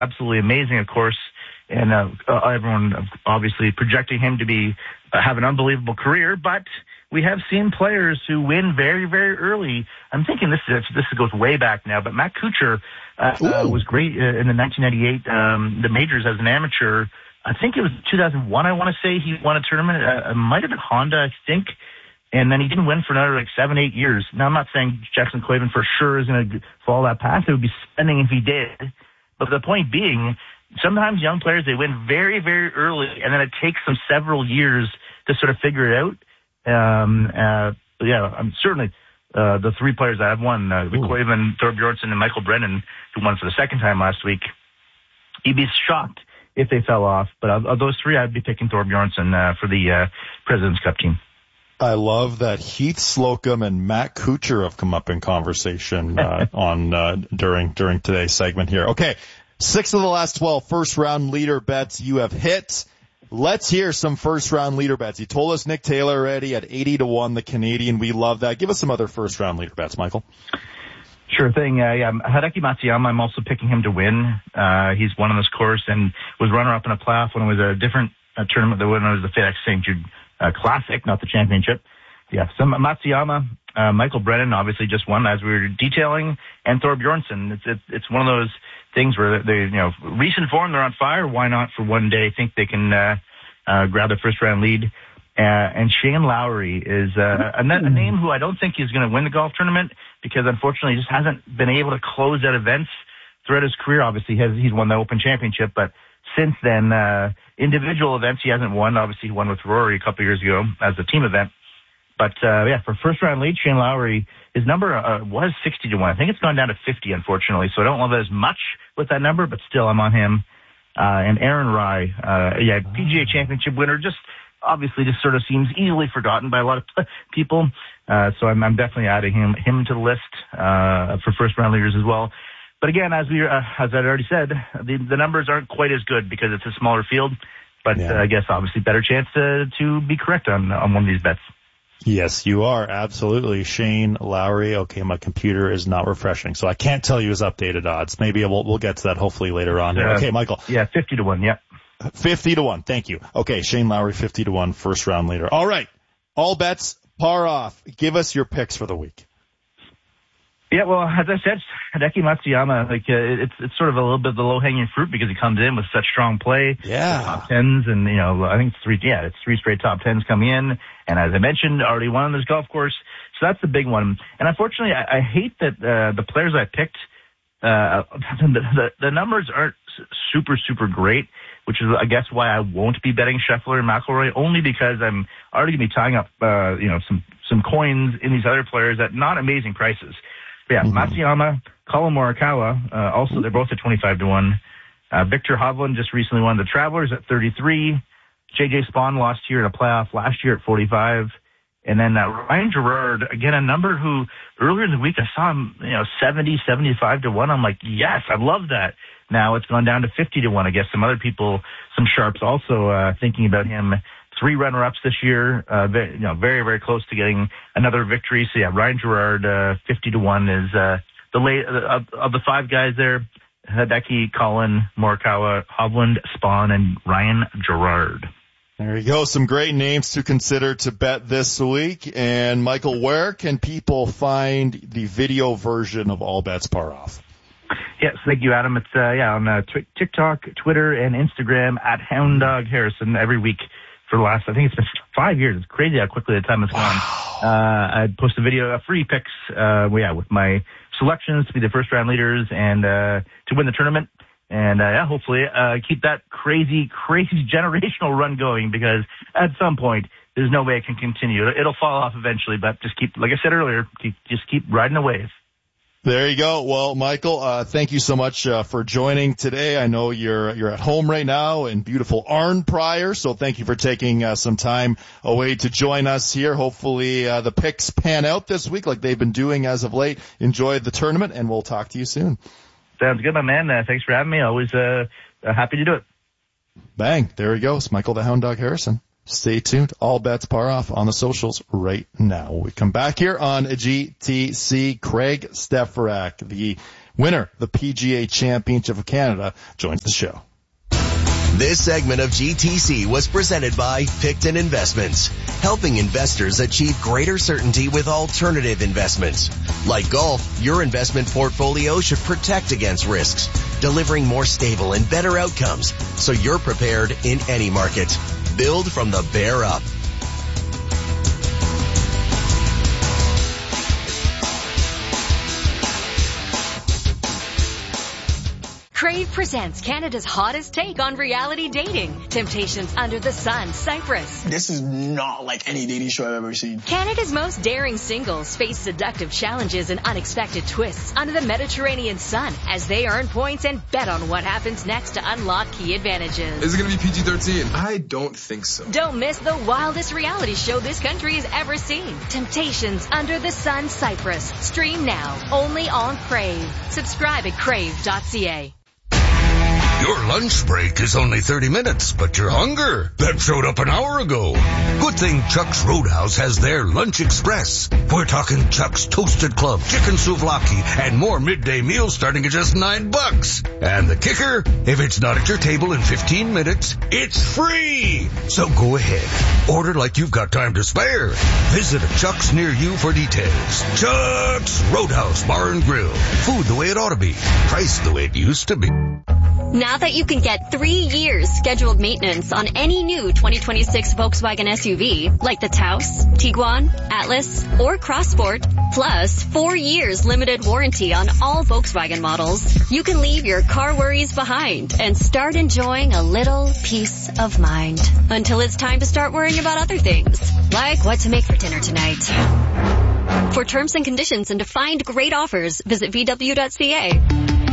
absolutely amazing, of course. And everyone obviously projecting him to be have an unbelievable career. But we have seen players who win very, very early. I'm thinking this goes way back now, but Matt Kuchar was great in the 1998 the majors as an amateur. I think it was 2001. I want to say he won a tournament. It might have been Honda, I think. And then he didn't win for another 7-8 years. Now, I'm not saying Jackson Clavin for sure is going to follow that path. It would be spending if he did. But the point being, sometimes young players, they win very, very early, and then it takes them several years to sort of figure it out. Certainly the three players that have won, Clavin, Thorbjornsen, and Michael Brennan, who won for the second time last week, you'd be shocked if they fell off. But of those three, I'd be picking Thorbjornsen for the President's Cup team. I love that Heath Slocum and Matt Kuchar have come up in conversation during today's segment here. Okay, 6 of the last 12 first-round leader bets you have hit. Let's hear some first-round leader bets. You told us Nick Taylor already at 80-1, the Canadian. We love that. Give us some other first-round leader bets, Michael. Sure thing. Hideki Matsuyama, I'm also picking him to win. He's won on this course and was runner-up in a playoff when it was a different tournament than when it was the FedEx St. Jude Classic, not the championship. Yeah, so Matsuyama, Michael Brennan obviously just won, as we were detailing, and Thorbjornsen. It's one of those things where they recent form, they're on fire. Why not for one day think they can grab the first round lead? And Shane Lowry is a name who I don't think is going to win the golf tournament because unfortunately he just hasn't been able to close out events throughout his career. Obviously he's won the Open Championship, but since then, individual events he hasn't won. Obviously he won with Rory a couple years ago as a team event. But for first round lead, Shane Lowry, his number was 60-1. I think it's gone down to 50, unfortunately. So I don't love it as much with that number, but still I'm on him. And Aaron Rai, PGA Championship winner, just obviously just sort of seems easily forgotten by a lot of people. So I'm definitely adding him to the list for first round leaders as well. But again, as I'd already said, the numbers aren't quite as good because it's a smaller field. But I guess obviously better chance to be correct on one of these bets. Yes, you are. Absolutely. Shane Lowry. Okay, my computer is not refreshing, so I can't tell you his updated odds. Maybe we'll get to that hopefully later on. Okay, Michael. Yeah, 50-1, yeah. 50-1, thank you. Okay, Shane Lowry, 50-1, first round leader. All right, all bets, par off. Give us your picks for the week. Yeah, well, as I said, Hideki Matsuyama, it's sort of a little bit of the low-hanging fruit because he comes in with such strong play. Yeah. Top tens, and, I think it's three straight top tens coming in. And as I mentioned, already won on this golf course. So that's the big one. And unfortunately, I hate that the players I picked, the numbers aren't super, super great, which is, I guess, why I won't be betting Scheffler and McIlroy, only because I'm already going to be tying up, some coins in these other players at not amazing prices. Yeah, Matsuyama, Colin Morikawa, also they're both at 25-1. Victor Hovland just recently won the Travelers at 33. J.J. Spawn lost here in a playoff last year at 45. And then Ryan Gerard, again, a number who earlier in the week I saw him, 70, 75-1. I'm like, yes, I love that. Now it's gone down to 50-1. I guess some other people, some sharps also thinking about him. 3 runner-ups this year, very, very close to getting another victory. So yeah, Ryan Gerard, 50-1 is the late of the 5 guys there. Hideki, Colin, Morikawa, Hovland, Spawn, and Ryan Gerard. There you go. Some great names to consider to bet this week. And Michael, where can people find the video version of All Bets Par Off? Yes, thank you, Adam. It's on TikTok, Twitter, and Instagram at Hound Dog Harrison every week. For the last, I think it's been 5 years. It's crazy how quickly the time has gone. I post a video, free picks, with my selections to be the first round leaders and to win the tournament. And hopefully keep that crazy generational run going because at some point there's no way it can continue. It'll fall off eventually, but just keep, like I said earlier, keep riding the wave. There you go. Well, Michael, thank you so much for joining today. I know you're at home right now in beautiful Arnprior, so thank you for taking some time away to join us here. Hopefully the picks pan out this week like they've been doing as of late. Enjoy the tournament, and we'll talk to you soon. Sounds good, my man. Thanks for having me. Always happy to do it. Bang. There he goes, Michael the Hound Dog Harrison. Stay tuned. All Bets Par Off on the socials right now. We come back here on GTC. Craig Stefarak, the winner, the PGA Championship of Canada, joins the show. This segment of GTC was presented by Picton Investments, helping investors achieve greater certainty with alternative investments. Like golf, your investment portfolio should protect against risks, delivering more stable and better outcomes so you're prepared in any market. Build from the bear up. Crave presents Canada's hottest take on reality dating. Temptations Under the Sun, Cyprus. This is not like any dating show I've ever seen. Canada's most daring singles face seductive challenges and unexpected twists under the Mediterranean sun as they earn points and bet on what happens next to unlock key advantages. Is it going to be PG-13? I don't think so. Don't miss the wildest reality show this country has ever seen. Temptations Under the Sun, Cyprus. Stream now, only on Crave. Subscribe at crave.ca. Your lunch break is only 30 minutes, but your hunger, that showed up an hour ago. Good thing Chuck's Roadhouse has their Lunch Express. We're talking Chuck's Toasted Club, chicken souvlaki, and more midday meals starting at just $9. And the kicker, if it's not at your table in 15 minutes, it's free. So go ahead, order like you've got time to spare. Visit a Chuck's near you for details. Chuck's Roadhouse Bar and Grill. Food the way it ought to be. Price the way it used to be. Now that you can get 3 years scheduled maintenance on any new 2026 Volkswagen SUV, like the Taos, Tiguan, Atlas, or Crossport, plus 4 years limited warranty on all Volkswagen models, you can leave your car worries behind and start enjoying a little peace of mind. Until it's time to start worrying about other things, like what to make for dinner tonight. For terms and conditions and to find great offers, visit VW.ca.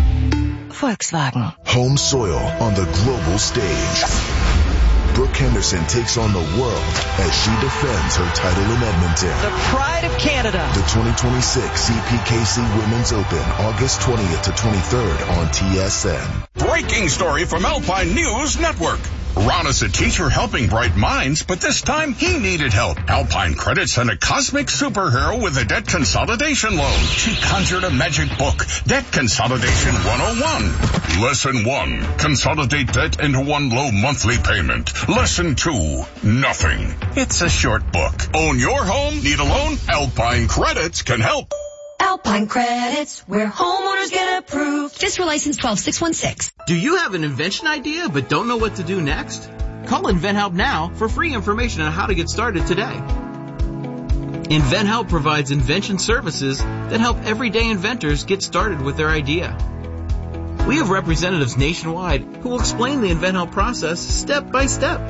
Volkswagen. Home soil on the global stage. Brooke Henderson takes on the world as she defends her title in Edmonton. The pride of Canada. The 2026 CPKC Women's Open, August 20th to 23rd on TSN. Breaking story from Alpine News Network. Ron is a teacher helping bright minds, but this time he needed help. Alpine Credit sent a cosmic superhero with a debt consolidation loan. She conjured a magic book, Debt Consolidation 101. Lesson 1, consolidate debt into one low monthly payment. Lesson 2, nothing. It's a short book. Own your home? Need a loan? Alpine Credits can help. Alpine Credits, where homeowners get approved. FSRA license 12616. Do you have an invention idea but don't know what to do next? Call InventHelp now for free information on how to get started today. InventHelp provides invention services that help everyday inventors get started with their idea. We have representatives nationwide who will explain the InventHelp process step by step.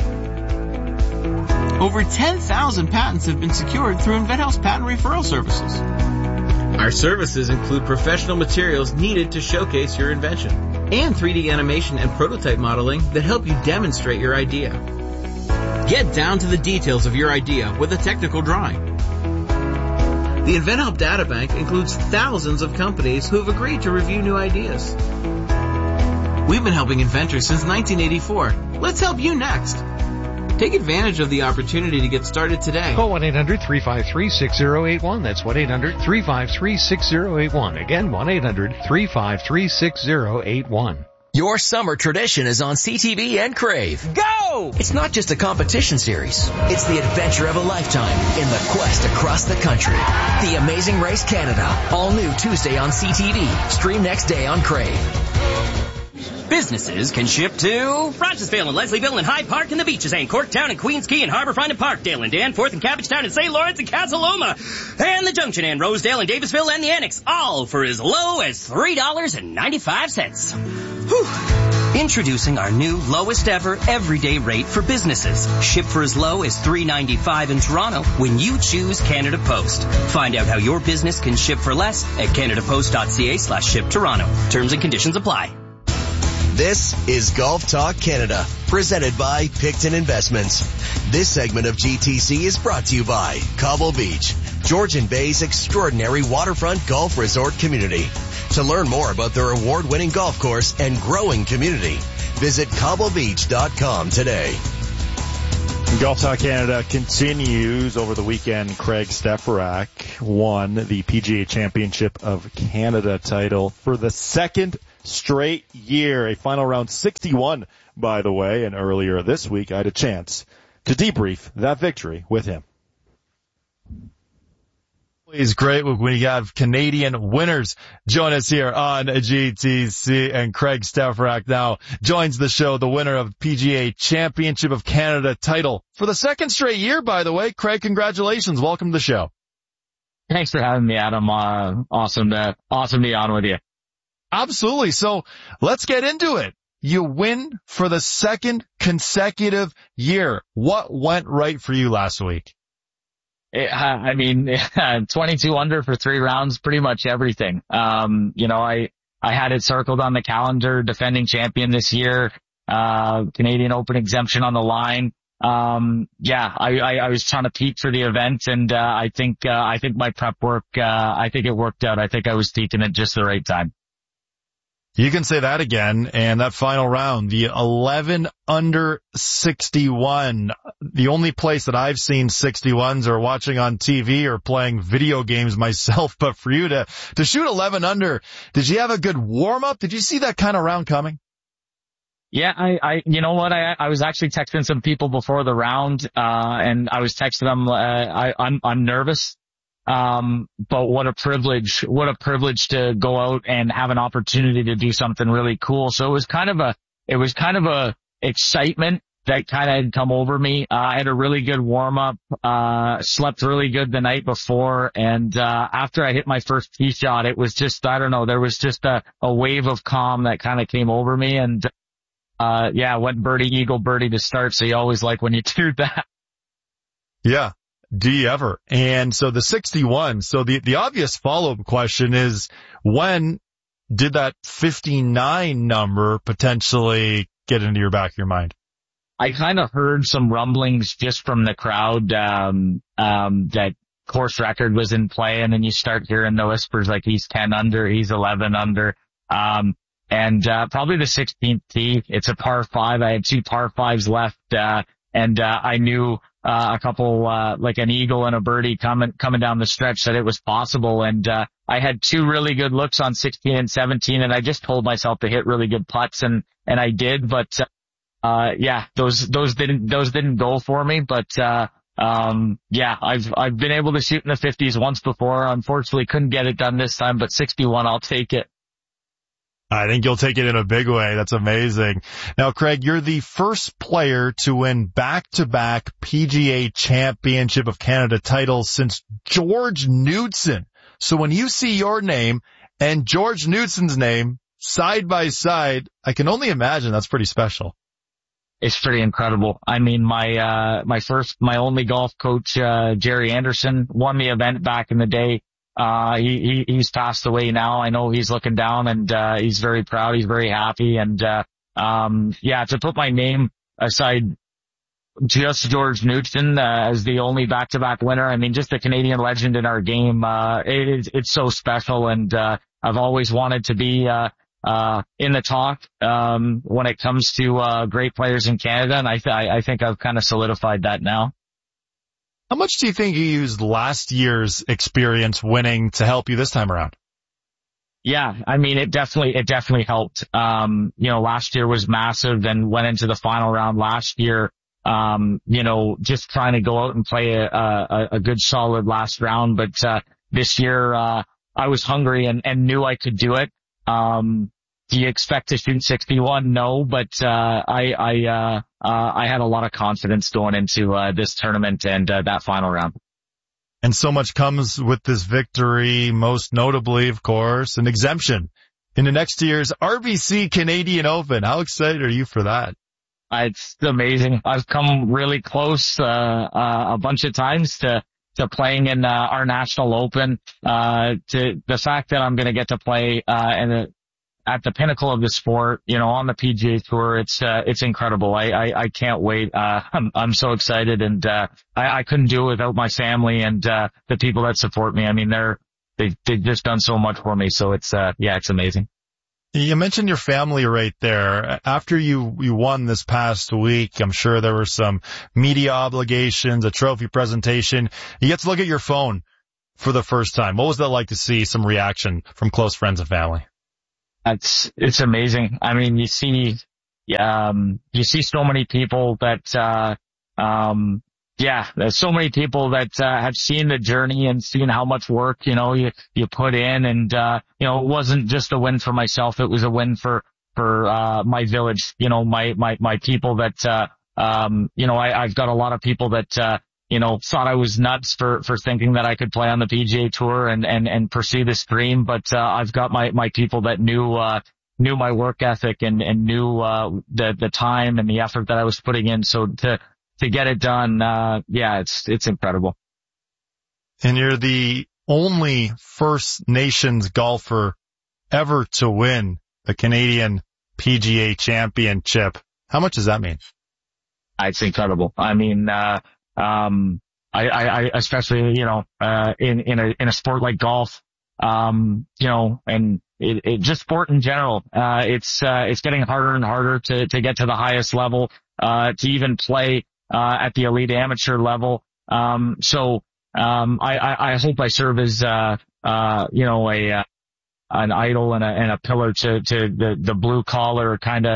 Over 10,000 patents have been secured through InventHelp's patent referral services. Our services include professional materials needed to showcase your invention and 3D animation and prototype modeling that help you demonstrate your idea. Get down to the details of your idea with a technical drawing. The InventHelp Databank includes thousands of companies who have agreed to review new ideas. We've been helping inventors since 1984. Let's help you next. Take advantage of the opportunity to get started today. Call 1-800-353-6081. That's 1-800-353-6081. Again, 1-800-353-6081. Your summer tradition is on CTV and Crave. Go! It's not just a competition series. It's the adventure of a lifetime in the quest across the country. The Amazing Race Canada. All new Tuesday on CTV. Stream next day on Crave. Businesses can ship to Rochesville and Leslieville and Hyde Park and the Beaches and Corktown and Queens Quay and Harbourfront and Parkdale and Danforth and Cabbagetown and St. Lawrence and Casa Loma and the Junction and Rosedale and Davisville and the Annex, all for as low as $3.95. Whew. Introducing our new lowest ever everyday rate for businesses. Ship for as low as $3.95 in Toronto when you choose Canada Post. Find out how your business can ship for less at canadapost.ca/ship Toronto. Terms and conditions apply. This is Golf Talk Canada, presented by Picton Investments. This segment of GTC is brought to you by Cobble Beach, Georgian Bay's extraordinary waterfront golf resort community. To learn more about their award-winning golf course and growing community, visit cobblebeach.com today. Golf Talk Canada continues. Over the weekend, Craig Stefarak won the PGA Championship of Canada title for the second straight year. A final round 61, by the way, and earlier this week I had a chance to debrief that victory with him. It's great when you have Canadian winners join us here on GTC, and Craig Stefarak now joins the show, the winner of PGA Championship of Canada title for the second straight year, by the way. Craig, congratulations. Welcome to the show. Thanks for having me, Adam. Awesome to be on with you. Absolutely. So let's get into it. You win for the second consecutive year. What went right for you last week? 22 under for 3 rounds, pretty much everything. I had it circled on the calendar, defending champion this year, Canadian Open exemption on the line. I was trying to peak for the event, and I think my prep work, I think it worked out. I think I was peaking at just the right time. You can say that again. And that final round, the 11 under 61. The only place that I've seen 61s are watching on TV or playing video games myself. But for you to shoot 11 under, did you have a good warm up? Did you see that kind of round coming? Yeah, you know what? I was actually texting some people before the round, and I was texting them, I'm nervous. But what a privilege to go out and have an opportunity to do something really cool. So it was kind of a excitement that kind of had come over me. I had a really good warm up, slept really good the night before. And, after I hit my first tee shot, it was just, I don't know, there was just a wave of calm that kind of came over me. And, went birdie, eagle, birdie to start. So you always like when you do that. Yeah. Do you ever? And so the 61, so the obvious follow-up question is, when did that 59 number potentially get into your back of your mind? I kind of heard some rumblings just from the crowd, that course record was in play, and then you start hearing the whispers like he's 10 under, he's 11 under. Probably the 16th tee, it's a par 5. I had 2 par 5s left, I knew a couple, like an eagle and a birdie coming down the stretch, that it was possible. And, I had 2 really good looks on 16 and 17, and I just told myself to hit really good putts, and I did. But, those didn't go for me. But, I've been able to shoot in the 50s once before. Unfortunately, couldn't get it done this time, but 61, I'll take it. I think you'll take it in a big way. That's amazing. Now, Craig, you're the first player to win back-to-back PGA Championship of Canada titles since George Knudson. So when you see your name and George Knudson's name side by side, I can only imagine that's pretty special. It's pretty incredible. I mean, my only golf coach, Jerry Anderson, won the event back in the day. He's passed away now. I know he's looking down, and he's very proud. He's very happy. And to put my name aside just George Knudson as the only back-to-back winner, I mean, just a Canadian legend in our game. It's so special, and I've always wanted to be in the talk when it comes to great players in Canada, and I think I've kind of solidified that now. How much do you think you used last year's experience winning to help you this time around? Yeah, I mean, it definitely helped. Last year was massive and went into the final round last year. Just trying to go out and play a good solid last round. But, this year, I was hungry and knew I could do it. Do you expect to shoot 61? No, but, I had a lot of confidence going into, this tournament and, that final round. And so much comes with this victory, most notably, of course, an exemption into next year's RBC Canadian Open. How excited are you for that? It's amazing. I've come really close, a bunch of times to playing in, our national open, to the fact that I'm going to get to play, at the pinnacle of the sport, on the PGA Tour. It's incredible. I can't wait. I'm so excited, and, I couldn't do it without my family and, the people that support me. I mean, they've just done so much for me. So it's amazing. You mentioned your family right there. After you won this past week, I'm sure there were some media obligations, a trophy presentation. You get to look at your phone for the first time. What was that like to see some reaction from close friends and family? It's amazing. I mean, you see so many people that, there's so many people that, have seen the journey and seen how much work, you put in. And, it wasn't just a win for myself. It was a win for my village, my people that, I've got a lot of people that, thought I was nuts for thinking that I could play on the PGA Tour and pursue this dream. But, I've got my people that knew my work ethic and knew, the time and the effort that I was putting in. So to get it done, it's incredible. And you're the only First Nations golfer ever to win the Canadian PGA Championship. How much does that mean? It's incredible. I mean, I especially, in a sport like golf, and just sport in general, it's getting harder and harder to get to the highest level, to even play, at the elite amateur level. I hope I serve as, an idol and a pillar to the blue collar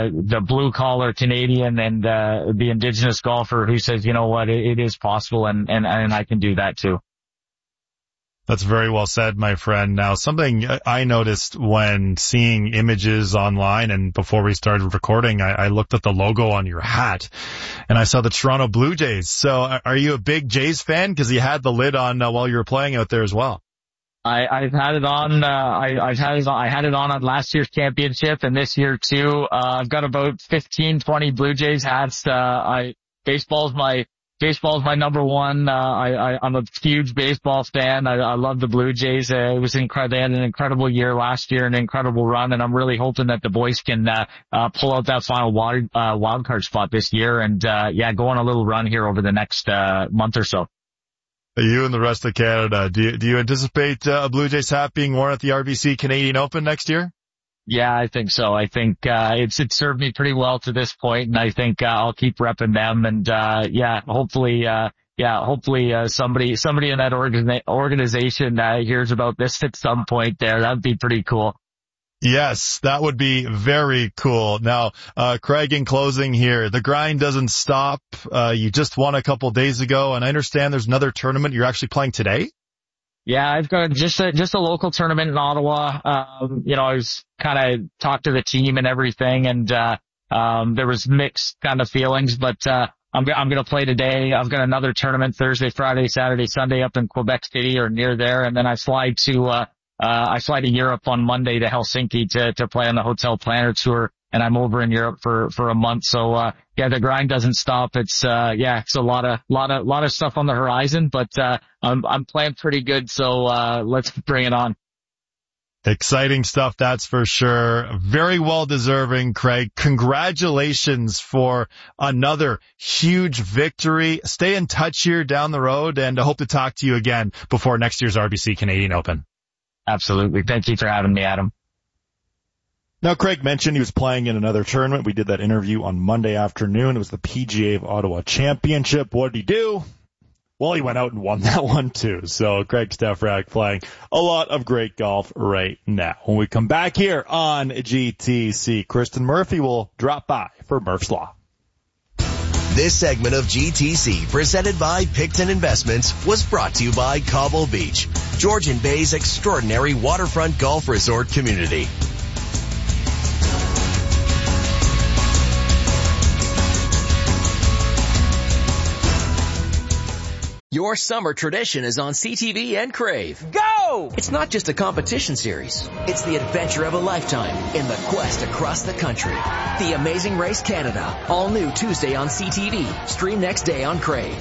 Canadian and, the indigenous golfer who says, you know what, it is possible and I can do that too. That's very well said, my friend. Now, something I noticed when seeing images online and before we started recording, I looked at the logo on your hat and I saw the Toronto Blue Jays. So are you a big Jays fan? Because you had the lid on while you were playing out there as well. I've had it on, I had it on last year's championship and this year too. I've got about 15, 20 Blue Jays hats. Baseball's my number one. I'm a huge baseball fan. I love the Blue Jays. It was incredible. They had an incredible year last year, an incredible run, and I'm really hoping that the boys can, pull out that final wild card spot this year and, go on a little run here over the next, month or so. You and the rest of Canada, do you anticipate a Blue Jays hat being worn at the RBC Canadian Open next year? Yeah, I think so. I think, it's served me pretty well to this point, and I think, I'll keep repping them and, hopefully somebody in that organization, hears about this at some point there. That'd be pretty cool. Yes, that would be very cool. Now, Craig, in closing here, the grind doesn't stop. You just won a couple days ago, and I understand there's another tournament you're actually playing today? Yeah, I've got just a local tournament in Ottawa. I was kind of talked to the team and everything, and there was mixed kind of feelings, but I'm going to play today. I've got another tournament Thursday, Friday, Saturday, Sunday up in Quebec City or near there, and then I fly to Europe on Monday to Helsinki to play on the Hotel Planner Tour, and I'm over in Europe for a month. So, the grind doesn't stop. It's a lot of stuff on the horizon, but, I'm playing pretty good. So, let's bring it on. Exciting stuff, that's for sure. Very well deserving, Craig. Congratulations for another huge victory. Stay in touch here down the road, and I hope to talk to you again before next year's RBC Canadian Open. Absolutely. Thank you for having me, Adam. Now, Craig mentioned he was playing in another tournament. We did that interview on Monday afternoon. It was the PGA of Ottawa Championship. What did he do? Well, he went out and won that one too. So Craig Stefrak playing a lot of great golf right now. When we come back here on GTC, Kristen Murphy will drop by for Murph's Law. This segment of GTC, presented by Picton Investments, was brought to you by Cobble Beach, Georgian Bay's extraordinary waterfront golf resort community. Your summer tradition is on CTV and Crave. Go! It's not just a competition series. It's the adventure of a lifetime in the quest across the country. The Amazing Race Canada. All new Tuesday on CTV. Stream next day on Crave.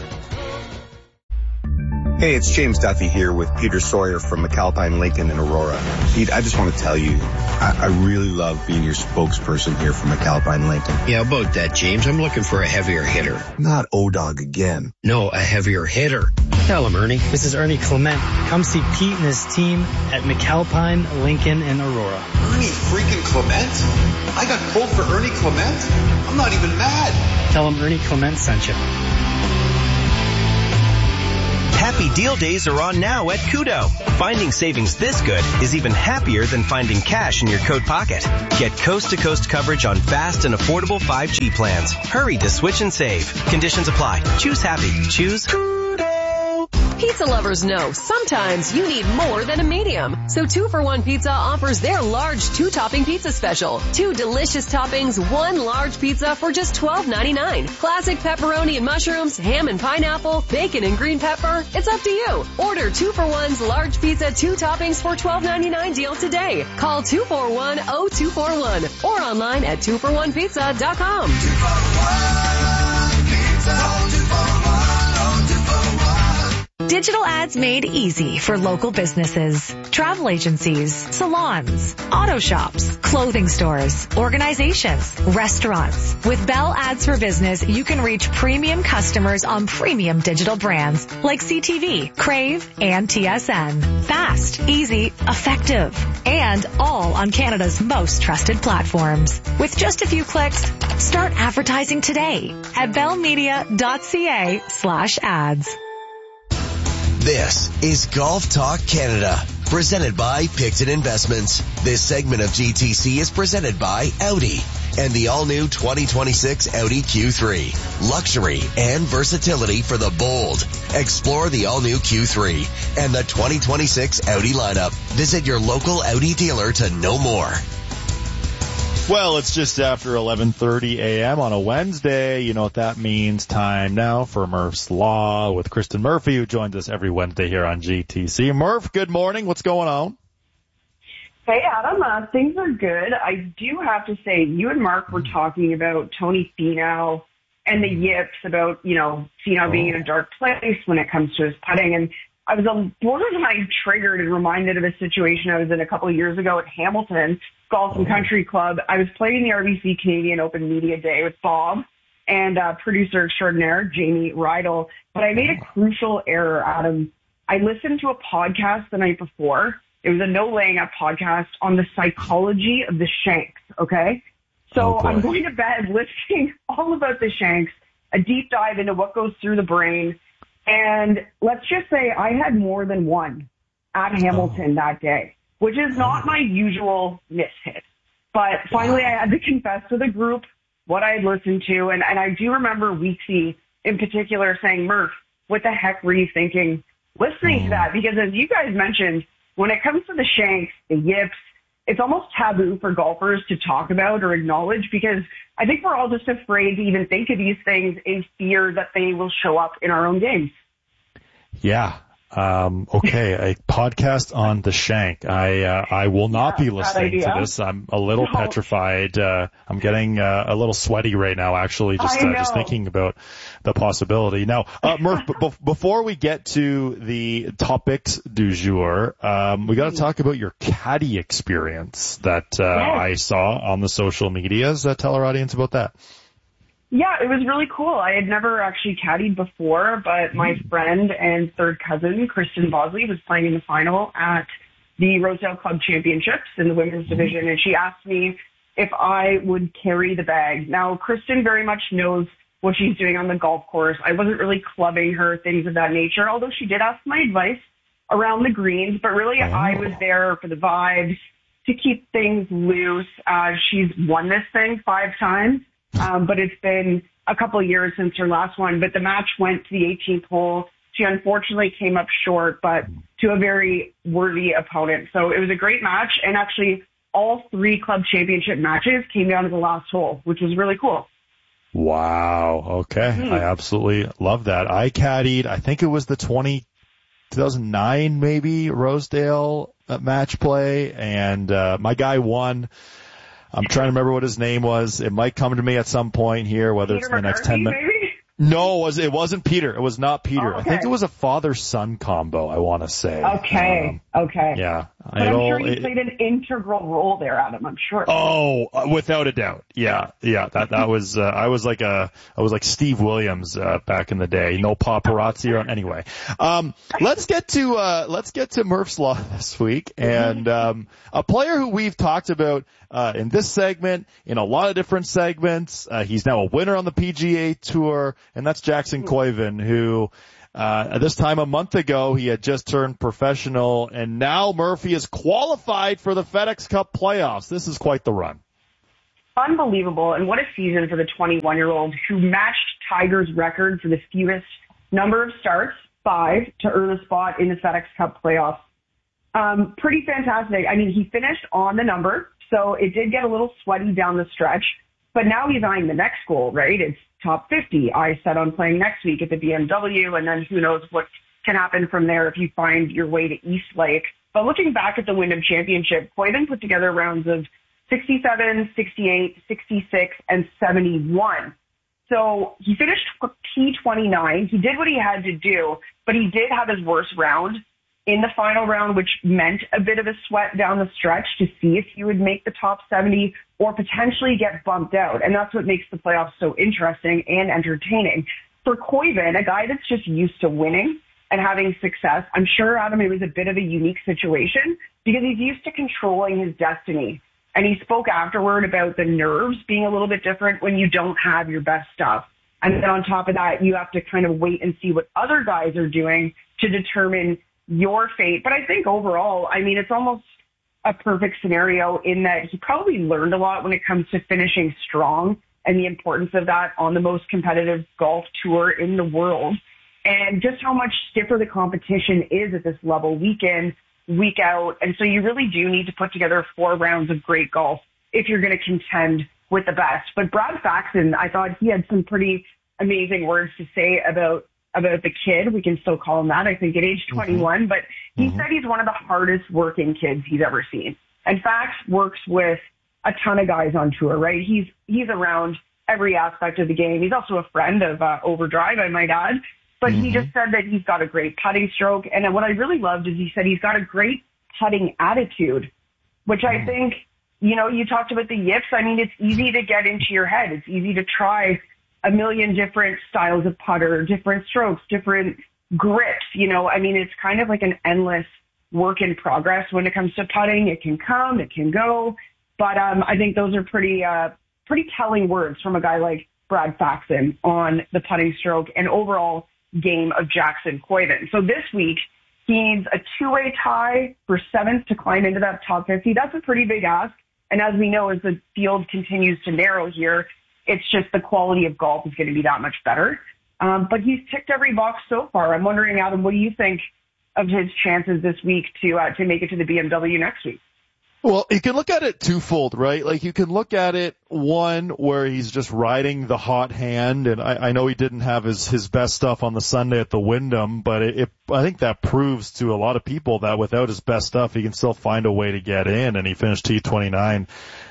Hey, it's James Duthie here with Peter Sawyer from McAlpine Lincoln in Aurora. Pete, I just want to tell you, I really love being your spokesperson here for McAlpine Lincoln. Yeah, about that, James. I'm looking for a heavier hitter. Not O-Dog again. No, a heavier hitter. Tell him, Ernie. This is Ernie Clement. Come see Pete and his team at McAlpine Lincoln in Aurora. Ernie freaking Clement? I got pulled for Ernie Clement? I'm not even mad. Tell him Ernie Clement sent you. Happy deal days are on now at Koodo. Finding savings this good is even happier than finding cash in your coat pocket. Get coast-to-coast coverage on fast and affordable 5G plans. Hurry to switch and save. Conditions apply. Choose happy. Choose Koodo. Pizza lovers know sometimes you need more than a medium. So 2-for-1 Pizza offers their large 2-topping pizza special. 2 delicious toppings, 1 large pizza for just $12.99. Classic pepperoni and mushrooms, ham and pineapple, bacon and green pepper. It's up to you. Order 2-for-1's large pizza 2 toppings for $12.99 deal today. Call 241-0241 or online at 2for1pizza.com. 2-for-1 pizza. Digital ads made easy for local businesses, travel agencies, salons, auto shops, clothing stores, organizations, restaurants. With Bell Ads for Business, you can reach premium customers on premium digital brands like CTV, Crave, and TSN. Fast, easy, effective, and all on Canada's most trusted platforms. With just a few clicks, start advertising today at bellmedia.ca/ads. This is Golf Talk Canada, presented by Picton Investments. This segment of GTC is presented by Audi and the all-new 2026 Audi Q3. Luxury and versatility for the bold. Explore the all-new Q3 and the 2026 Audi lineup. Visit your local Audi dealer to know more. Well, it's just after 11:30 a.m. on a Wednesday. You know what that means. Time now for Murph's Law with Kristen Murphy, who joins us every Wednesday here on GTC. Murph, good morning. What's going on? Hey, Adam. Things are good. I do have to say, you and Mark were talking about Tony Finau and the yips about, Finau being in a dark place when it comes to his putting. And I was borderline triggered and reminded of a situation I was in a couple of years ago at Hamilton Golf and Country Club. I was playing the RBC Canadian Open Media Day with Bob and producer extraordinaire Jamie Rydell, but I made a crucial error, Adam. I listened to a podcast the night before. It was a no laying up podcast on the psychology of the shanks, okay? So I'm going to bed listening all about the shanks, a deep dive into what goes through the brain. And let's just say I had more than one at Hamilton that day, which is not my usual mishit. But finally I had to confess to the group what I had listened to. And I do remember Weeksy in particular saying, Murph, what the heck were you thinking listening to that? Because as you guys mentioned, when it comes to the shanks, the yips, it's almost taboo for golfers to talk about or acknowledge because I think we're all just afraid to even think of these things in fear that they will show up in our own games. Yeah. Okay. A podcast on the shank. I will not be listening to this. I'm a little petrified. I'm getting a little sweaty right now, actually, just thinking about the possibility. Now, Murph, before we get to the topics du jour, we got to talk about your caddy experience that I saw on the social medias. Tell our audience about that. Yeah, it was really cool. I had never actually caddied before, but my friend and third cousin, Kristen Bosley, was playing in the final at the Rosedale Club Championships in the women's division, and she asked me if I would carry the bag. Now, Kristen very much knows what she's doing on the golf course. I wasn't really clubbing her, things of that nature, although she did ask my advice around the greens, but really I was there for the vibes, to keep things loose. She's won this thing 5 times. But it's been a couple of years since her last one. But the match went to the 18th hole. She unfortunately came up short, but to a very worthy opponent. So it was a great match. And actually, all 3 club championship matches came down to the last hole, which was really cool. Wow. Okay. I absolutely love that. I caddied, I think it was the 2009 maybe Rosedale match play, and my guy won. I'm trying to remember what his name was. It might come to me at some point here, whether Peter it's in the next 10 minutes. No, it wasn't Peter. It was not Peter. Oh, okay. I think it was a father-son combo, I want to say. Okay. Yeah. But I'm sure you played an integral role there, Adam. I'm sure. Oh, without a doubt. Yeah. That was, I was like Steve Williams, back in the day. No paparazzi or anyway. Let's get to Murph's Law this week and, a player who we've talked about, in this segment, in a lot of different segments. He's now a winner on the PGA Tour, and that's Jackson Koivin, who, at this time a month ago, he had just turned professional, and now Murphy is qualified for the FedEx Cup playoffs. This is quite the run. Unbelievable, and what a season for the 21-year-old who matched Tiger's record for the fewest number of starts, 5, to earn a spot in the FedEx Cup playoffs. Pretty fantastic. I mean, he finished on the number, so it did get a little sweaty down the stretch, but now he's eyeing the next goal, right? It's top 50. I set on playing next week at the BMW, and then who knows what can happen from there if you find your way to East Lake. But looking back at the Wyndham Championship, Koivin put together rounds of 67, 68, 66, and 71. So he finished T29. He did what he had to do, but he did have his worst round in the final round, which meant a bit of a sweat down the stretch to see if he would make the top 70 or potentially get bumped out. And that's what makes the playoffs so interesting and entertaining. For Koivin, a guy that's just used to winning and having success, I'm sure, Adam, it was a bit of a unique situation because he's used to controlling his destiny. And he spoke afterward about the nerves being a little bit different when you don't have your best stuff. And then on top of that, you have to kind of wait and see what other guys are doing to determine your fate. But I think overall, I mean, it's almost a perfect scenario in that he probably learned a lot when it comes to finishing strong and the importance of that on the most competitive golf tour in the world, and just how much stiffer the competition is at this level week in, week out. And so you really do need to put together 4 rounds of great golf if you're going to contend with the best. But Brad Faxon, I thought he had some pretty amazing words to say about the kid. We can still call him that, I think, at age 21. But he said he's one of the hardest working kids he's ever seen. And Fax works with a ton of guys on tour, right? He's around every aspect of the game. He's also a friend of Overdrive, I might add. But he just said that he's got a great putting stroke. And what I really loved is he said he's got a great putting attitude, which I think, you know, you talked about the yips. I mean, it's easy to get into your head. It's easy to try a million different styles of putter, different strokes, different grips. You know, I mean, it's kind of like an endless work in progress when it comes to putting. It can come, it can go. But I think those are pretty telling words from a guy like Brad Faxon on the putting stroke and overall game of Jackson Koivin. So this week, he needs a 2-way tie for 7th to climb into that top 50. That's a pretty big ask. And as we know, as the field continues to narrow here, it's just the quality of golf is going to be that much better. But he's ticked every box so far. I'm wondering, Adam, what do you think of his chances this week to make it to the BMW next week? Well, you can look at it twofold, right? Like you can look at it, one, where he's just riding the hot hand, and I know he didn't have his best stuff on the Sunday at the Wyndham, but I think that proves to a lot of people that without his best stuff, he can still find a way to get in, and he finished T29.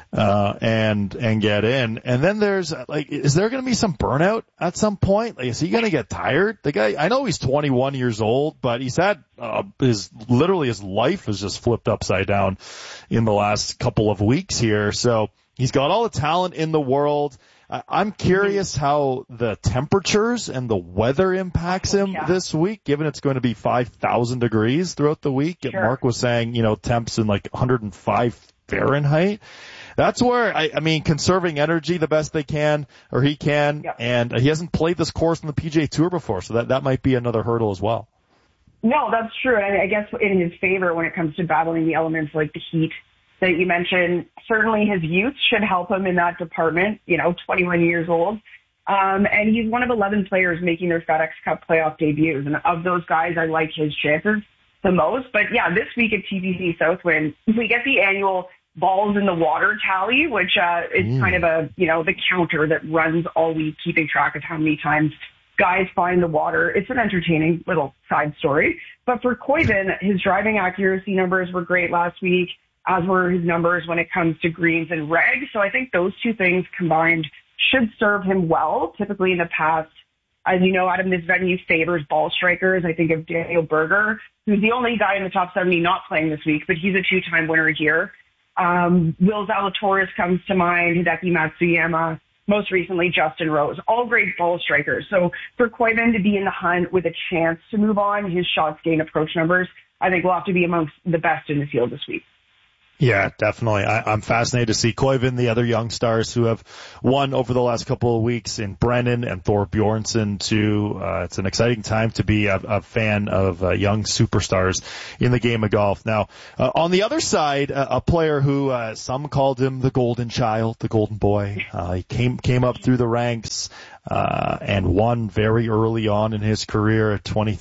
And get in. And then there's is there going to be some burnout at some point? Like, is he going to get tired? The guy, I know he's 21 years old, but he's had, his life has just flipped upside down in the last couple of weeks here. So he's got all the talent in the world. I'm curious how the temperatures and the weather impacts him this week, given it's going to be 5,000 degrees throughout the week. Sure. Mark was saying, temps in like 105 Fahrenheit. That's where, I mean, conserving energy the best they can, or he can, and he hasn't played this course on the PGA Tour before, so that might be another hurdle as well. No, that's true. I guess in his favor when it comes to battling the elements like the heat that you mentioned, certainly his youth should help him in that department, 21 years old. And he's one of 11 players making their FedEx Cup playoff debuts, and of those guys, I like his chances the most. But yeah, this week at TPC Southwind, we get the annual balls in the water tally, which is kind of the counter that runs all week, keeping track of how many times guys find the water. It's an entertaining little side story. But for Koivin, his driving accuracy numbers were great last week, as were his numbers when it comes to greens and reg. So I think those two things combined should serve him well. Typically in the past, As you know, Adam, this venue favors ball strikers. I think of Daniel Berger, who's the only guy in the top 70 not playing this week, but he's a 2-time winner here. Will Zalatoris comes to mind, Hideki Matsuyama, most recently Justin Rose, all great ball strikers. So for Koivu to be in the hunt with a chance to move on, his shots gain approach numbers, I think will have to be amongst the best in the field this week. Yeah, definitely. I'm fascinated to see Koivu, the other young stars who have won over the last couple of weeks in Brennan and Thor Bjornsson too. It's an exciting time to be a fan of young superstars in the game of golf. Now, on the other side, a player who some called him the golden child, the golden boy. He came up through the ranks and won very early on in his career.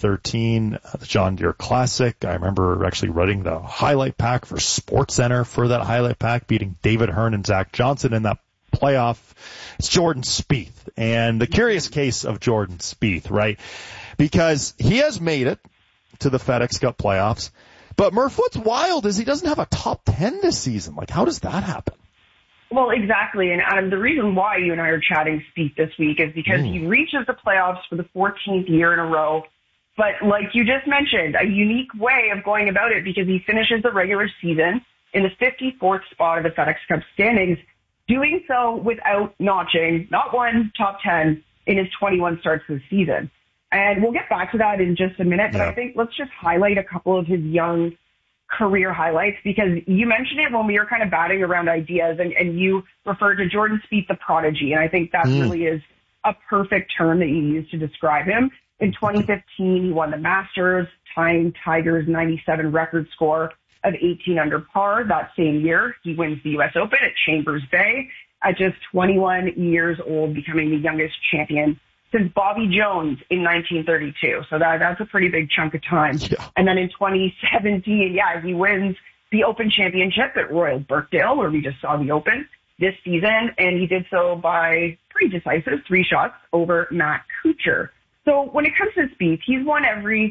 2013, the John Deere Classic. I remember actually writing the highlight pack for SportsCenter for that highlight pack, beating David Hearn and Zach Johnson in that playoff. It's Jordan Spieth. And the curious case of Jordan Spieth, right? Because he has made it to the FedEx Cup playoffs. But Murph, what's wild is he doesn't have a top 10 this season. Like, how does that happen? Well, exactly. And Adam, the reason why you and I are chatting Spieth this week is because he reaches the playoffs for the 14th year in a row. But like you just mentioned, a unique way of going about it because he finishes the regular season in the 54th spot of the FedEx Cup standings, doing so without notching not one top 10 in his 21 starts this season. And we'll get back to that in just a minute, but I think let's just highlight a couple of his young career highlights because you mentioned it when we were kind of batting around ideas and you referred to Jordan Spieth, the prodigy. And I think that really is a perfect term that you use to describe him. In 2015, he won the Masters, tying Tiger's 97 record score of 18 under par. That same year, he wins the U.S. Open at Chambers Bay at just 21 years old, becoming the youngest champion since Bobby Jones in 1932. So that's a pretty big chunk of time. Yeah. And then in 2017, he wins the Open Championship at Royal Birkdale, where we just saw the Open this season. And he did so by pretty decisive 3 shots over Matt Kuchar. So when it comes to Spieth, he's won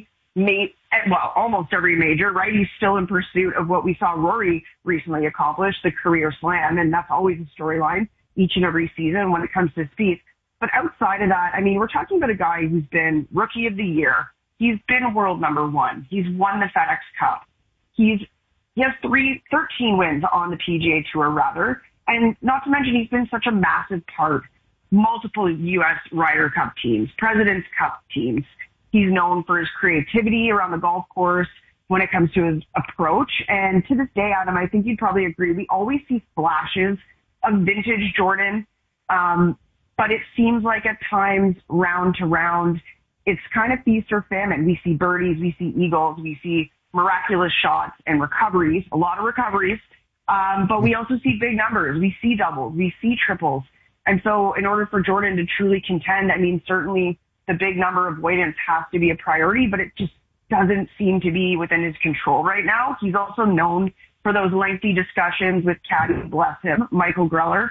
almost every major, right? He's still in pursuit of what we saw Rory recently accomplish, the career slam. And that's always a storyline each and every season when it comes to Spieth. But outside of that, I mean, we're talking about a guy who's been Rookie of the Year. He's been world number 1. He's won the FedEx Cup. He has 13 wins on the PGA Tour, rather. And not to mention, he's been such a massive part. Multiple U.S. Ryder Cup teams, President's Cup teams. He's known for his creativity around the golf course when it comes to his approach. And to this day, Adam, I think you'd probably agree, we always see flashes of vintage Jordan. But it seems like at times, round to round, it's kind of feast or famine. We see birdies, we see eagles, we see miraculous shots and recoveries, a lot of recoveries. But we also see big numbers. We see doubles, we see triples. And so in order for Jordan to truly contend, I mean, certainly the big number avoidance has to be a priority, but it just doesn't seem to be within his control right now. He's also known for those lengthy discussions with caddy, bless him, Michael Greller.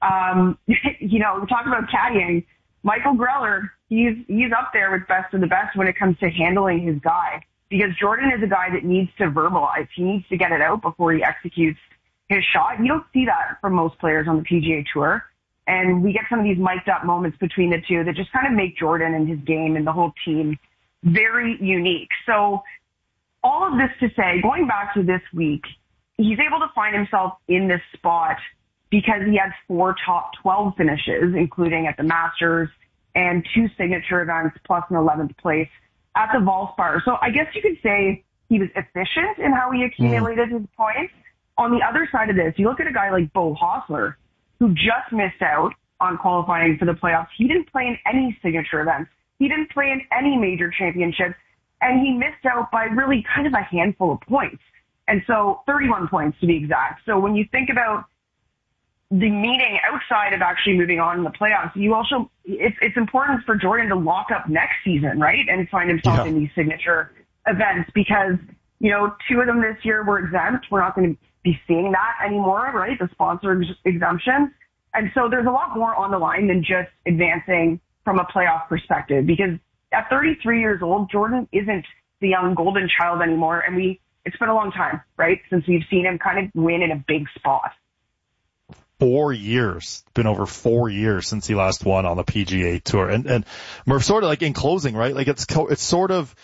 We talk about caddying. Michael Greller, he's up there with best of the best when it comes to handling his guy because Jordan is a guy that needs to verbalize. He needs to get it out before he executes his shot. You don't see that from most players on the PGA Tour. And we get some of these mic'd up moments between the two that just kind of make Jordan and his game and the whole team very unique. So all of this to say, going back to this week, he's able to find himself in this spot because he had 4 top 12 finishes, including at the Masters and 2 signature events plus an 11th place at the Valspar. So I guess you could say he was efficient in how he accumulated his points. On the other side of this, you look at a guy like Beau Hossler, who just missed out on qualifying for the playoffs. He didn't play in any signature events. He didn't play in any major championships, and he missed out by really kind of a handful of points. And so 31 points to be exact. So when you think about the meaning outside of actually moving on in the playoffs, it's important for Jordan to lock up next season, right? And find himself in these signature events because, 2 of them this year were exempt. We're not going to be seeing that anymore, right? The sponsor exemptions. And so there's a lot more on the line than just advancing from a playoff perspective because at 33 years old, Jordan isn't the young golden child anymore. And it's been a long time, right? Since we've seen him kind of win in a big spot. 4 years. It's been over 4 years since he last won on the PGA Tour. And Murph, sort of like in closing, right? Like it's sort of,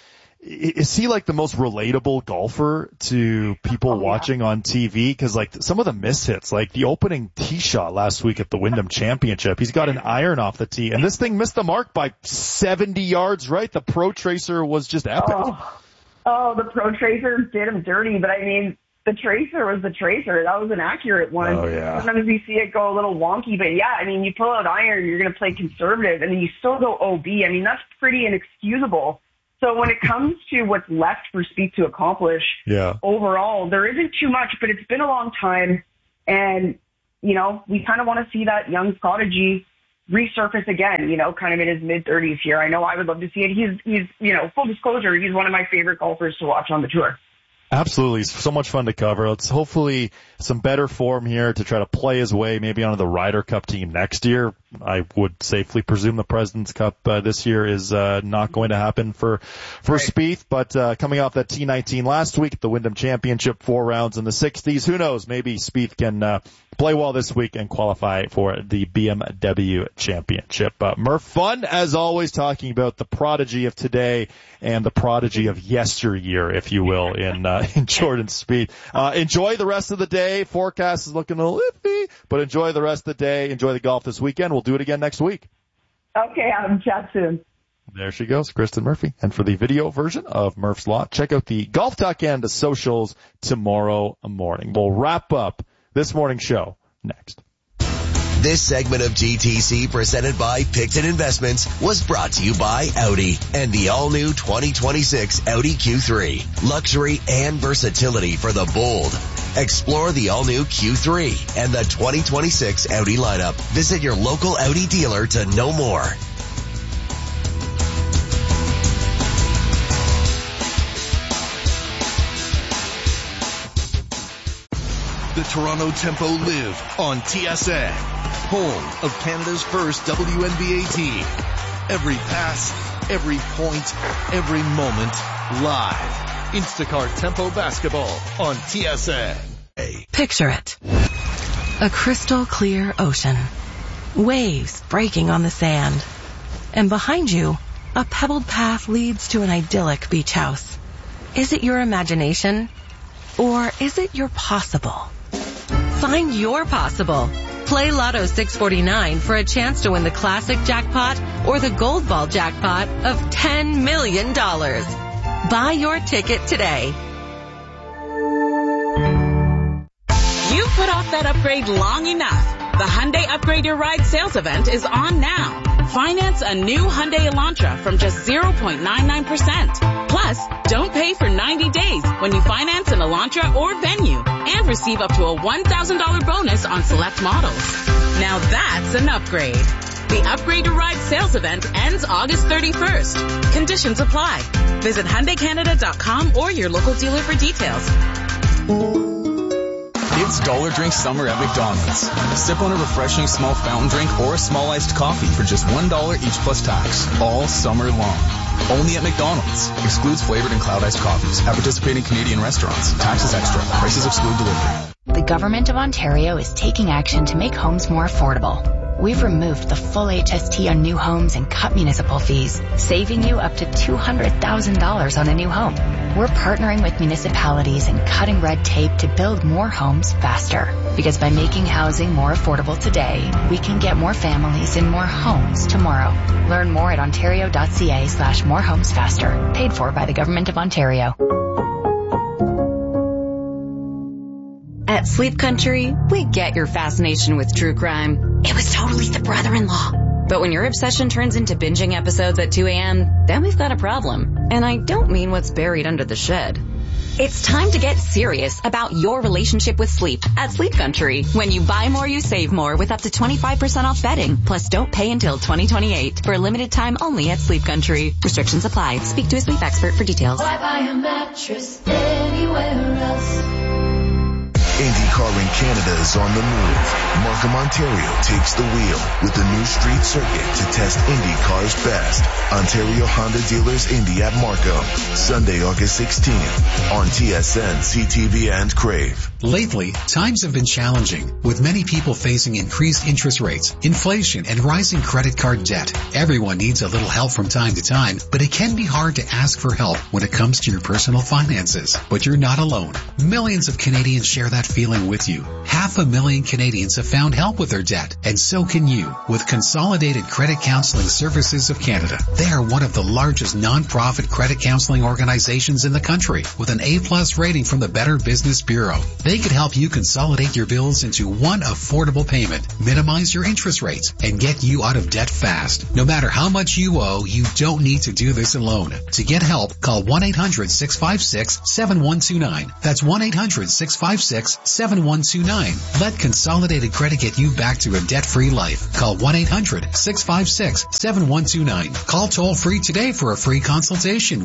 is he like the most relatable golfer to people watching on TV? Cause like some of the mishits, like the opening tee shot last week at the Wyndham Championship, he's got an iron off the tee and this thing missed the mark by 70 yards, right? The Pro Tracer was just epic. Oh, the Pro Tracer did him dirty, but I mean, the Tracer was the Tracer. That was an accurate one. Oh, yeah. Sometimes you see it go a little wonky, but yeah, I mean, you pull out iron, you're going to play conservative, and then you still go OB. I mean, that's pretty inexcusable. So when it comes to what's left for Spieth to accomplish, overall, there isn't too much, but it's been a long time. And, you know, we kind of want to see that young prodigy resurface again, you know, kind of in his mid-30s here. I know I would love to see it. He's, you know, full disclosure, he's one of my favorite golfers to watch on the tour. Absolutely. It's so much fun to cover. Let's hopefully some better form here to try to play his way maybe onto the Ryder Cup team next year. I would safely presume the President's Cup this year is not going to happen for Spieth, but coming off that T19 last week at the Wyndham Championship, 4 rounds in the 60s, who knows, maybe Spieth can play well this week and qualify for the BMW Championship. Murph, fun as always talking about the prodigy of today and the prodigy of yesteryear, if you will, in Jordan Spieth. Enjoy the rest of the day. Forecast is looking a little iffy, but enjoy the rest of the day. Enjoy the golf this weekend. We'll do it again next week. Okay, Adam. Chat soon. There she goes, Kristen Murphy. And for the video version of Murph's Law, check out the Golf Talk and the socials tomorrow morning. We'll wrap up this morning's show next. This segment of GTC presented by Picton Investments was brought to you by Audi and the all-new 2026 Audi Q3. Luxury and versatility for the bold. Explore the all-new Q3 and the 2026 Audi lineup. Visit your local Audi dealer to know more. The Toronto Tempo live on TSN, home of Canada's first WNBA team. Every pass, every point, every moment, live. Instacart Tempo basketball on TSN. Picture it. A crystal clear ocean. Waves breaking on the sand. And behind you, a pebbled path leads to an idyllic beach house. Is it your imagination? Or is it your possible? Find your possible. Play Lotto 649 for a chance to win the classic jackpot or the gold ball jackpot of $10 million. Buy your ticket today. You've put off that upgrade long enough. The Hyundai Upgrade Your Ride sales event is on now. Finance a new Hyundai Elantra from just 0.99%. Plus, don't pay for 90 days when you finance an Elantra or Venue and receive up to a $1,000 bonus on select models. Now that's an upgrade. The Upgrade Your Ride sales event ends August 31st. Conditions apply. Visit HyundaiCanada.com or your local dealer for details. It's Dollar Drink Summer at McDonald's. Sip on a refreshing small fountain drink or a small iced coffee for just $1 each plus tax, all summer long. Only at McDonald's. Excludes flavored and cloud iced coffees at participating Canadian restaurants. Taxes extra. Prices exclude delivery. The Government of Ontario is taking action to make homes more affordable. We've removed the full HST on new homes and cut municipal fees, saving you up to $200,000 on a new home. We're partnering with municipalities and cutting red tape to build more homes faster. Because by making housing more affordable today, we can get more families in more homes tomorrow. Learn more at ontario.ca/morehomesfaster. Paid for by the Government of Ontario. At Sleep Country, we get your fascination with true crime. It was totally the brother-in-law. But when your obsession turns into binging episodes at 2 a.m., then we've got a problem. And I don't mean what's buried under the shed. It's time to get serious about your relationship with sleep at Sleep Country. When you buy more, you save more with up to 25% off bedding. Plus, don't pay until 2028 for a limited time only at Sleep Country. Restrictions apply. Speak to a sleep expert for details. Why buy a mattress anywhere else? Indy car in Canada is on the move. Markham, Ontario takes the wheel with the new street circuit to test Indy cars best. Ontario Honda Dealers Indy at Markham, Sunday, August 16th on TSN, CTV, and Crave. Lately, times have been challenging, with many people facing increased interest rates, inflation, and rising credit card debt. Everyone needs a little help from time to time, but it can be hard to ask for help when it comes to your personal finances. But you're not alone. Millions of Canadians share that feeling with you. 500,000 Canadians have found help with their debt, and so can you with Consolidated Credit Counseling Services of Canada. They are one of the largest non-profit credit counseling organizations in the country with an A+ rating from the Better Business Bureau. They could help you consolidate your bills into one affordable payment, minimize your interest rates, and get you out of debt fast. No matter how much you owe, you don't need to do this alone. To get help, call 1-800-656-7129. That's 1-800-656-7129. Let Consolidated Credit get you back to a debt-free life. Call 1-800-656-7129. Call toll-free today for a free consultation.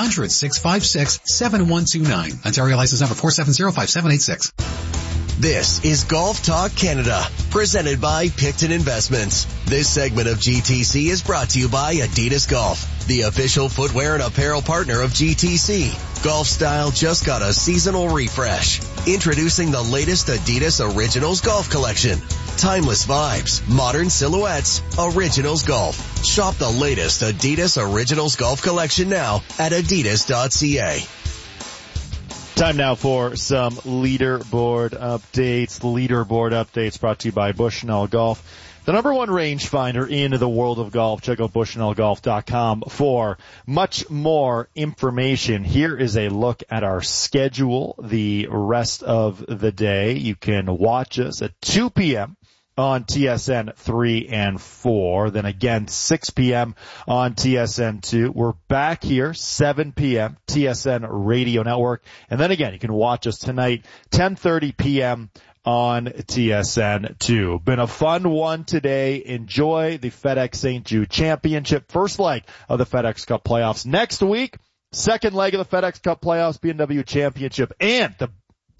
1-800-656-7129. Ontario license number 4705786. This is Golf Talk Canada, presented by Picton Investments. This segment of GTC is brought to you by Adidas Golf, the official footwear and apparel partner of GTC. Golf style just got a seasonal refresh. Introducing the latest Adidas Originals Golf Collection. Timeless vibes, modern silhouettes, Originals Golf. Shop the latest Adidas Originals Golf Collection now at adidas.ca. Time now for some leaderboard updates brought to you by Bushnell Golf, the number one rangefinder in the world of golf. Check out bushnellgolf.com for much more information. Here is a look at our schedule the rest of the day. You can watch us at 2 p.m. on TSN 3 and 4. Then again, 6 p.m. on TSN 2. We're back here, 7 p.m., TSN Radio Network. And then again, you can watch us tonight, 10:30 p.m. on TSN 2. Been a fun one today. Enjoy the FedEx St. Jude Championship. First leg of the FedEx Cup playoffs. Next week, second leg of the FedEx Cup playoffs, BMW Championship, and the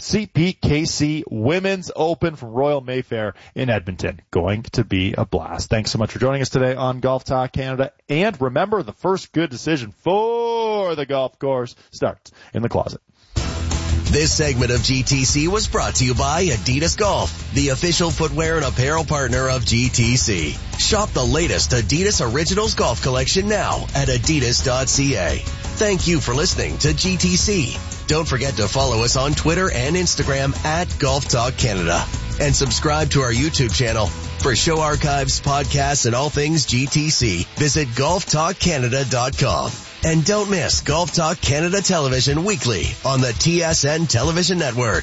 CPKC Women's Open from Royal Mayfair in Edmonton. Going to be a blast. Thanks so much for joining us today on Golf Talk Canada. And remember, the first good decision for the golf course starts in the closet. This segment of GTC was brought to you by Adidas Golf, the official footwear and apparel partner of GTC. Shop the latest Adidas Originals Golf Collection now at adidas.ca. Thank you for listening to GTC. Don't forget to follow us on Twitter and Instagram at Golf Talk Canada. And subscribe to our YouTube channel. For show archives, podcasts, and all things GTC, visit golftalkcanada.com. And don't miss Golf Talk Canada Television weekly on the TSN Television Network.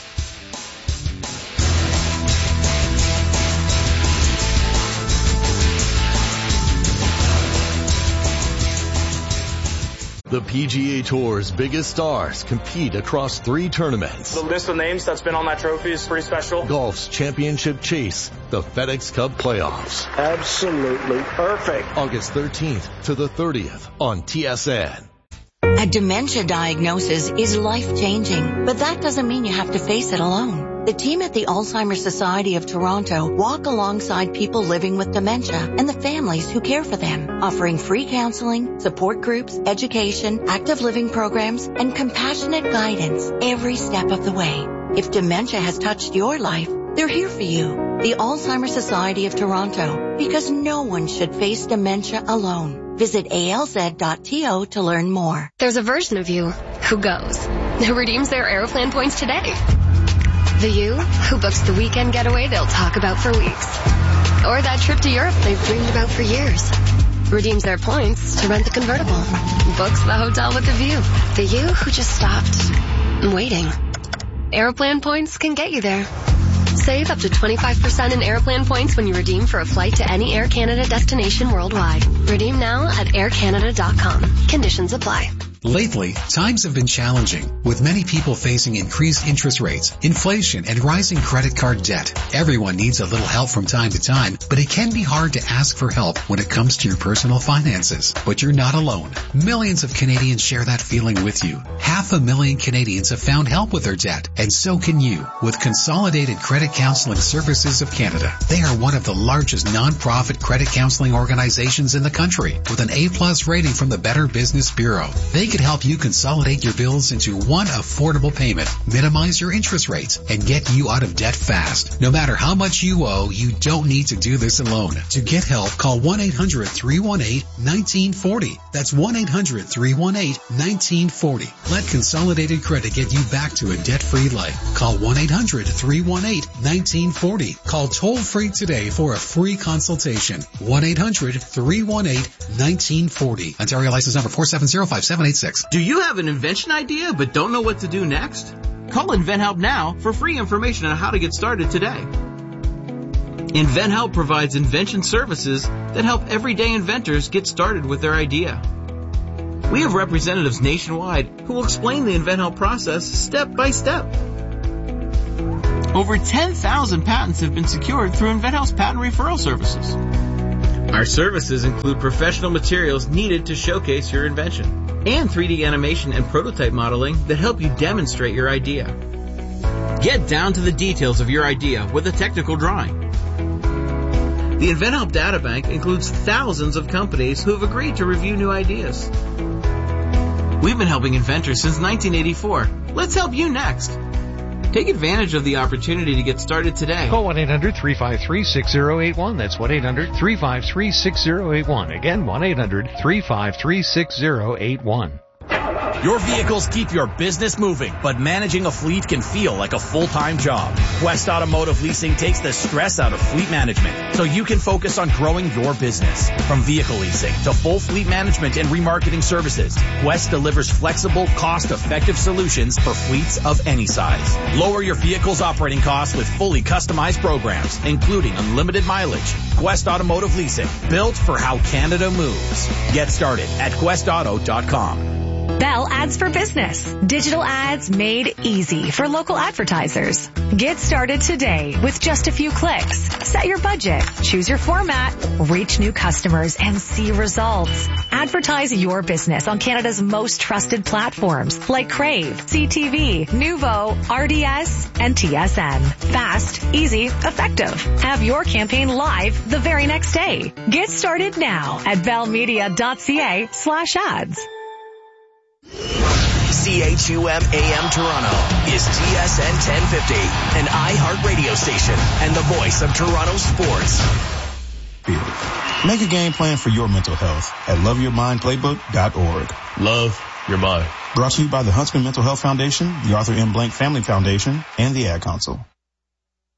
The PGA Tour's biggest stars compete across 3 tournaments. The list of names that's been on that trophy is pretty special. Golf's championship chase, the FedEx Cup playoffs. Absolutely perfect. August 13th to the 30th on TSN. A dementia diagnosis is life-changing, but that doesn't mean you have to face it alone. The team at the Alzheimer's Society of Toronto walk alongside people living with dementia and the families who care for them, offering free counseling, support groups, education, active living programs, and compassionate guidance every step of the way. If dementia has touched your life, they're here for you. The Alzheimer's Society of Toronto, because no one should face dementia alone. Visit alz.to to learn more. There's a version of you who goes, who redeems their Aeroplan points today. The you who books the weekend getaway they'll talk about for weeks. Or that trip to Europe they've dreamed about for years. Redeems their points to rent the convertible. Books the hotel with the view. The you who just stopped waiting. Aeroplan points can get you there. Save up to 25% in Aeroplan points when you redeem for a flight to any Air Canada destination worldwide. Redeem now at aircanada.com. Conditions apply. Lately, times have been challenging, with many people facing increased interest rates, inflation, and rising credit card debt. Everyone needs a little help from time to time, but it can be hard to ask for help when it comes to your personal finances. But you're not alone. Millions of Canadians share that feeling with you. 500,000 Canadians have found help with their debt, and so can you with Consolidated Credit Counseling Services of Canada. They are one of the largest non-profit credit counseling organizations in the country with an A+ rating from the Better Business Bureau. They could help you consolidate your bills into one affordable payment, minimize your interest rates, and get you out of debt fast. No matter how much you owe, you don't need to do this alone. To get help, call 1-800-318-1940. That's 1-800-318-1940. Let Consolidated Credit get you back to a debt-free life. Call 1-800-318-1940. Call toll-free today for a free consultation. 1-800-318-1940. Ontario license number 4705786. Do you have an invention idea but don't know what to do next? Call InventHelp now for free information on how to get started today. InventHelp provides invention services that help everyday inventors get started with their idea. We have representatives nationwide who will explain the InventHelp process step by step. Over 10,000 patents have been secured through InventHelp's patent referral services. Our services include professional materials needed to showcase your invention and 3D animation and prototype modeling that help you demonstrate your idea. Get down to the details of your idea with a technical drawing. The InventHelp Databank includes thousands of companies who have agreed to review new ideas. We've been helping inventors since 1984. Let's help you next. Take advantage of the opportunity to get started today. Call 1-800-353-6081. That's 1-800-353-6081. Again, 1-800-353-6081. Your vehicles keep your business moving, but managing a fleet can feel like a full-time job. Quest Automotive Leasing takes the stress out of fleet management so you can focus on growing your business. From vehicle leasing to full fleet management and remarketing services, Quest delivers flexible, cost-effective solutions for fleets of any size. Lower your vehicle's operating costs with fully customized programs, including unlimited mileage. Quest Automotive Leasing, built for how Canada moves. Get started at questauto.com. Bell Ads for Business. Digital ads made easy for local advertisers. Get started today with just a few clicks. Set your budget, choose your format, reach new customers, and see results. Advertise your business on Canada's most trusted platforms like Crave, CTV, Nuvo, RDS, and TSN. Fast, easy, effective. Have your campaign live the very next day. Get started now at bellmedia.ca/ads. CHUM AM Toronto is TSN 1050, an iHeartRadio station and the voice of Toronto sports. Make a game plan for your mental health at loveyourmindplaybook.org. Love your mind. Brought to you by the Huntsman Mental Health Foundation, the Arthur M. Blank Family Foundation, and the Ad Council.